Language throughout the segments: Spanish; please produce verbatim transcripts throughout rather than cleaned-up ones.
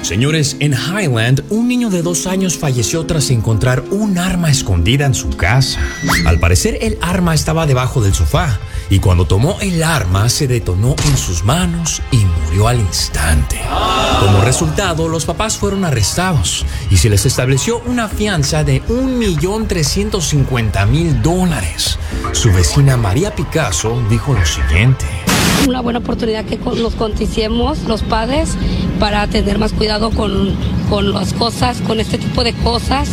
Señores, en Highland, un niño de dos años falleció tras encontrar un arma escondida en su casa. Al parecer, el arma estaba debajo del sofá y cuando tomó el arma se detonó en sus manos y murió al instante. Como resultado, los papás fueron arrestados y se les estableció una fianza de un millón trescientos cincuenta mil dólares. Su vecina María Picasso dijo lo siguiente. Una buena oportunidad que nos concienticemos los padres para tener más cuidado con, con las cosas, con este tipo de cosas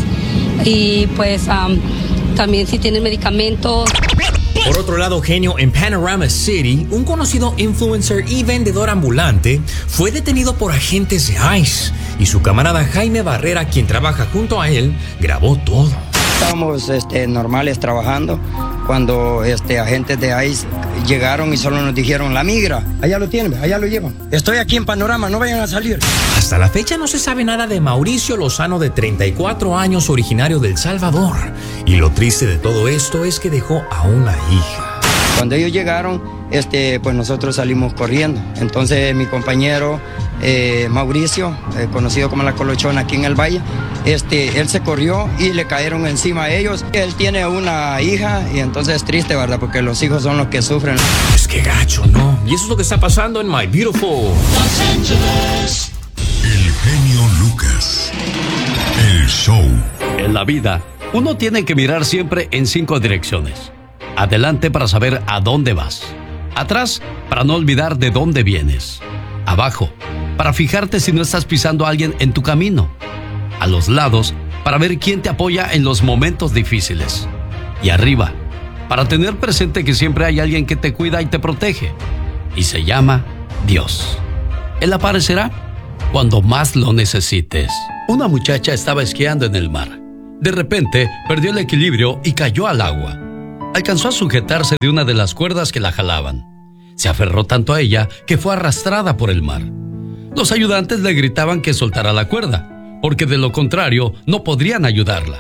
y pues um, también si tienen medicamentos. Por otro lado, genio, en Panorama City, un conocido influencer y vendedor ambulante fue detenido por agentes de ICE y su camarada Jaime Barrera, quien trabaja junto a él, grabó todo. Estábamos este, normales trabajando cuando este, agentes de ICE llegaron y solo nos dijeron, la migra, allá lo tienen, allá lo llevan. Estoy aquí en Panorama, no vayan a salir. Hasta la fecha no se sabe nada de Mauricio Lozano, de treinta y cuatro años, originario de El Salvador. Y lo triste de todo esto es que dejó a una hija. Cuando ellos llegaron, este, pues nosotros salimos corriendo. Entonces mi compañero eh, Mauricio, eh, conocido como La Colochona aquí en el Valle, este, él se corrió y le cayeron encima a ellos. Él tiene una hija y entonces es triste, ¿verdad? Porque los hijos son los que sufren. Es que gacho, ¿no? Y eso es lo que está pasando en My Beautiful Los Angeles. El genio Lucas. El show. En la vida, uno tiene que mirar siempre en cinco direcciones. Adelante para saber a dónde vas. Atrás para no olvidar de dónde vienes. Abajo para fijarte si no estás pisando a alguien en tu camino. A los lados para ver quién te apoya en los momentos difíciles. Y arriba para tener presente que siempre hay alguien que te cuida y te protege. Y se llama Dios. Él aparecerá cuando más lo necesites. Una muchacha estaba esquiando en el mar. De repente perdió el equilibrio y cayó al agua. Alcanzó a sujetarse de una de las cuerdas que la jalaban. Se aferró tanto a ella que fue arrastrada por el mar. Los ayudantes le gritaban que soltara la cuerda, porque de lo contrario no podrían ayudarla.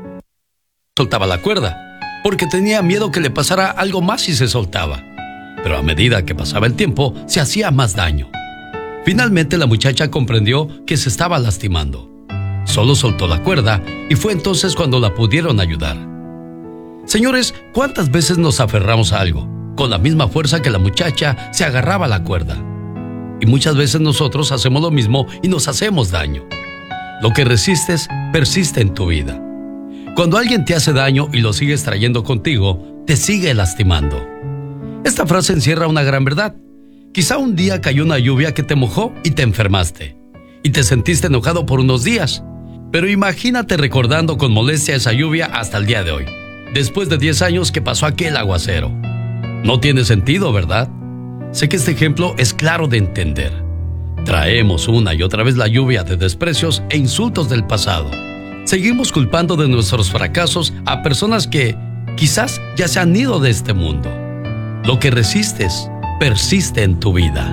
Soltaba la cuerda, porque tenía miedo que le pasara algo más si se soltaba. Pero a medida que pasaba el tiempo, se hacía más daño. Finalmente la muchacha comprendió que se estaba lastimando. Solo soltó la cuerda y fue entonces cuando la pudieron ayudar. Señores, ¿cuántas veces nos aferramos a algo? Con la misma fuerza que la muchacha se agarraba a la cuerda. Y muchas veces nosotros hacemos lo mismo y nos hacemos daño. Lo que resistes, persiste en tu vida. Cuando alguien te hace daño y lo sigues trayendo contigo, te sigue lastimando. Esta frase encierra una gran verdad. Quizá un día cayó una lluvia que te mojó y te enfermaste. Y te sentiste enojado por unos días. Pero imagínate recordando con molestia esa lluvia hasta el día de hoy. Después de diez años que pasó aquel aguacero. No tiene sentido, ¿verdad? Sé que este ejemplo es claro de entender. Traemos una y otra vez la lluvia de desprecios e insultos del pasado. Seguimos culpando de nuestros fracasos a personas que quizás ya se han ido de este mundo. Lo que resistes, persiste en tu vida.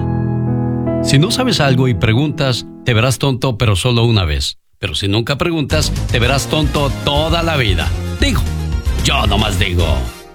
Si no sabes algo y preguntas, te verás tonto, pero solo una vez. Pero si nunca preguntas, te verás tonto toda la vida. Digo, yo nomás digo.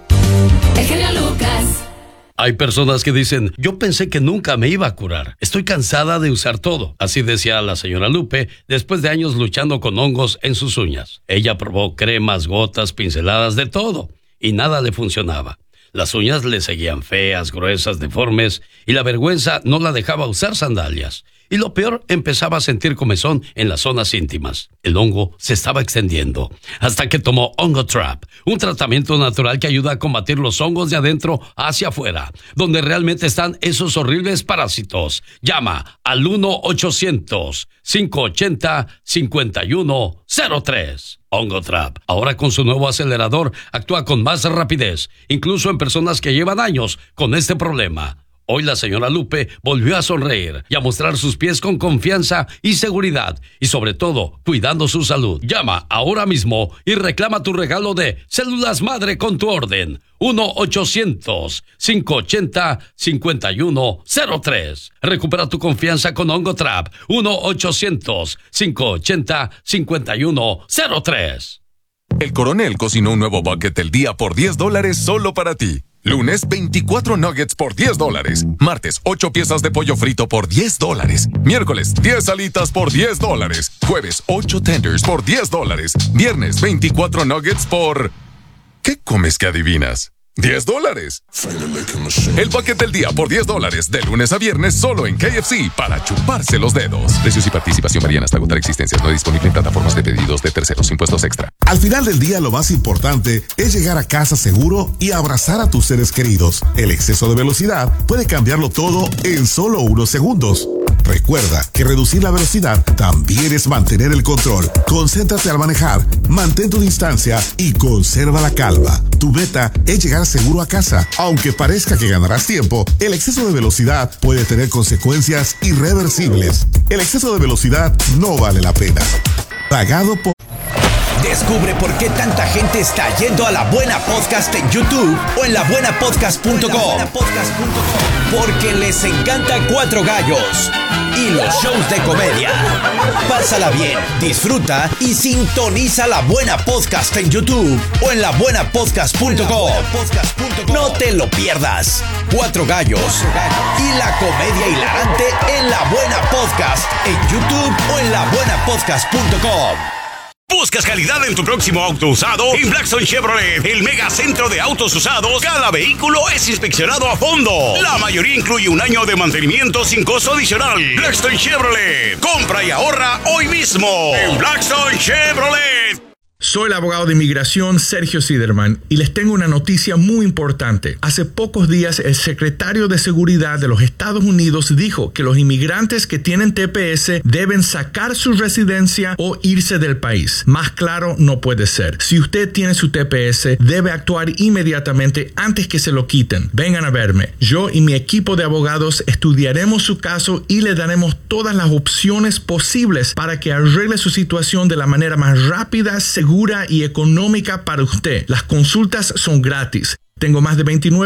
El genio Lucas. Hay personas que dicen, yo pensé que nunca me iba a curar. Estoy cansada de usar todo. Así decía la señora Lupe, después de años luchando con hongos en sus uñas. Ella probó cremas, gotas, pinceladas, de todo, y nada le funcionaba. Las uñas le seguían feas, gruesas, deformes, y la vergüenza no la dejaba usar sandalias. Y lo peor, empezaba a sentir comezón en las zonas íntimas. El hongo se estaba extendiendo, hasta que tomó Ongotrap, un tratamiento natural que ayuda a combatir los hongos de adentro hacia afuera, donde realmente están esos horribles parásitos. Llama al uno ochocientos, cinco ochenta, cincuenta y uno cero tres. Ongotrap, ahora con su nuevo acelerador, actúa con más rapidez, incluso en personas que llevan años con este problema. Hoy la señora Lupe volvió a sonreír y a mostrar sus pies con confianza y seguridad, y sobre todo, cuidando su salud. Llama ahora mismo y reclama tu regalo de Células Madre con tu orden. uno ochocientos, cinco ochenta, cincuenta y uno cero tres. Recupera tu confianza con Ongotrap. uno ochocientos, cinco ochenta, cincuenta y uno cero tres. El Coronel cocinó un nuevo bucket del día por diez dólares solo para ti. Lunes, veinticuatro nuggets por diez dólares. Martes, ocho piezas de pollo frito por diez dólares. Miércoles, diez alitas por diez dólares. Jueves, ocho tenders por diez dólares. Viernes, veinticuatro nuggets por... ¿Qué comes que adivinas? diez dólares. El paquete del día por diez dólares. De lunes a viernes solo en K F C para chuparse los dedos. Precios y participación varían hasta agotar existencias. No disponible en plataformas de pedidos de terceros. Impuestos extra. Al final del día, lo más importante es llegar a casa seguro y abrazar a tus seres queridos. El exceso de velocidad puede cambiarlo todo en solo unos segundos. Recuerda que reducir la velocidad también es mantener el control. Concéntrate al manejar, mantén tu distancia y conserva la calma. Tu meta es llegar seguro a casa. Aunque parezca que ganarás tiempo, el exceso de velocidad puede tener consecuencias irreversibles. El exceso de velocidad no vale la pena. Pagado por... Descubre por qué tanta gente está yendo a La Buena Podcast en YouTube o en la buena podcast punto com. Porque les encanta Cuatro Gallos y los shows de comedia. Pásala bien, disfruta y sintoniza La Buena Podcast en YouTube o en la buena podcast punto com. No te lo pierdas. Cuatro Gallos y la comedia hilarante en La Buena Podcast en YouTube o en la buena podcast punto com. ¿Buscas calidad en tu próximo auto usado? En Blackstone Chevrolet, el mega centro de autos usados, cada vehículo es inspeccionado a fondo. La mayoría incluye un año de mantenimiento sin costo adicional. Blackstone Chevrolet, compra y ahorra hoy mismo en Blackstone Chevrolet. Soy el abogado de inmigración Sergio Siderman y les tengo una noticia muy importante. Hace pocos días el secretario de Seguridad de los Estados Unidos dijo que los inmigrantes que tienen T P S deben sacar su residencia o irse del país. Más claro no puede ser. Si usted tiene su T P S, debe actuar inmediatamente antes que se lo quiten. Vengan a verme. Yo y mi equipo de abogados estudiaremos su caso y le daremos todas las opciones posibles para que arregle su situación de la manera más rápida, segura y económica para usted. Las consultas son gratis. Tengo más de veintinueve